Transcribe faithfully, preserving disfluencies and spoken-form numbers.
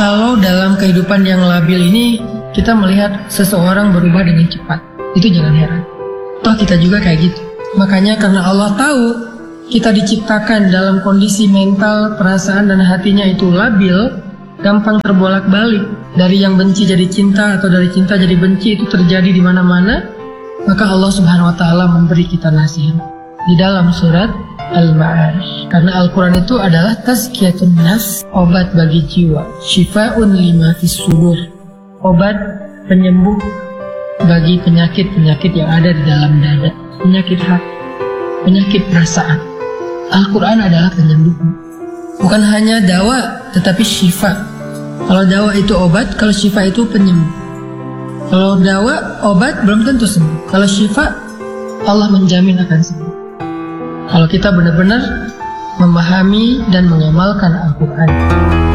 kalau dalam kehidupan yang labil ini kita melihat seseorang berubah dengan cepat, itu jangan heran. Toh kita juga kayak gitu. Makanya karena Allah tahu kita diciptakan dalam kondisi mental, perasaan dan hatinya itu labil, gampang terbolak-balik. Dari yang benci jadi cinta atau dari cinta jadi benci itu terjadi di mana-mana. Maka Allah Subhanahu wa taala memberi kita nasihat di dalam surat Al-Ma'arij. Karena Al-Quran itu adalah tazkiyatun nafs, obat bagi jiwa, syifa'un lima fis sudur, obat penyembuh bagi penyakit-penyakit yang ada di dalam dada, penyakit hati, penyakit perasaan. Al-Quran adalah penyembuh. Bukan hanya dawa, tetapi syifa. Kalau dawa itu obat, kalau syifa itu penyembuh. Kalau dawa, obat belum tentu sembuh. Kalau syifa, Allah menjamin akan sembuh. Kalau kita benar-benar memahami dan mengamalkan Al-Quran.